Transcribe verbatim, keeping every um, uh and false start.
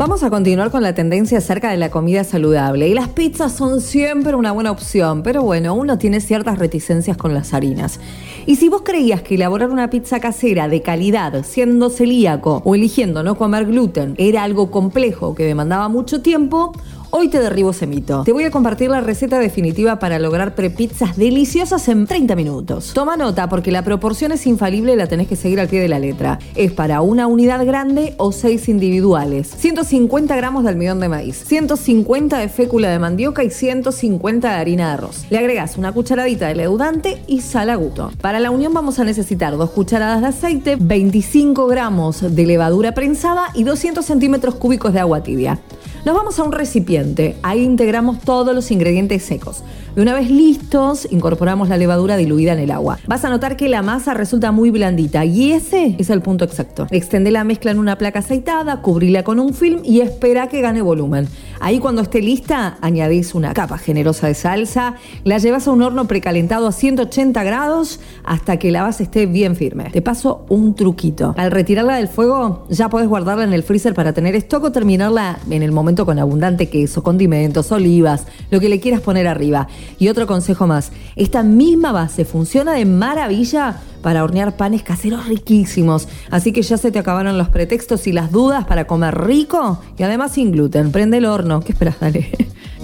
Vamos a continuar con la tendencia acerca de la comida saludable. Y las pizzas son siempre una buena opción, pero bueno, uno tiene ciertas reticencias con las harinas. Y si vos creías que elaborar una pizza casera de calidad, siendo celíaco o eligiendo no comer gluten, era algo complejo que demandaba mucho tiempo, hoy te derribo ese mito. Te voy a compartir la receta definitiva para lograr prepizzas deliciosas en treinta minutos. Toma nota porque la proporción es infalible y la tenés que seguir al pie de la letra. Es para una unidad grande o seis individuales. ciento cincuenta gramos de almidón de maíz, ciento cincuenta de fécula de mandioca y ciento cincuenta de harina de arroz. Le agregás una cucharadita de leudante y sal a gusto. Para la unión vamos a necesitar dos cucharadas de aceite, veinticinco gramos de levadura prensada y doscientos centímetros cúbicos de agua tibia. Nos vamos a un recipiente, ahí integramos todos los ingredientes secos. Y una vez listos, incorporamos la levadura diluida en el agua. Vas a notar que la masa resulta muy blandita y ese es el punto exacto. Extende la mezcla en una placa aceitada, cubrila con un film y espera que gane volumen. Ahí cuando esté lista, añadís una capa generosa de salsa, la llevas a un horno precalentado a ciento ochenta grados hasta que la base esté bien firme. Te paso un truquito. Al retirarla del fuego, ya podés guardarla en el freezer para tener stock o terminarla en el momento con abundante queso, condimentos, olivas, lo que le quieras poner arriba. Y otro consejo más, esta misma base funciona de maravilla para hornear panes caseros riquísimos. Así que ya se te acabaron los pretextos y las dudas para comer rico y además sin gluten. Prende el horno. ¿Qué esperas? Dale.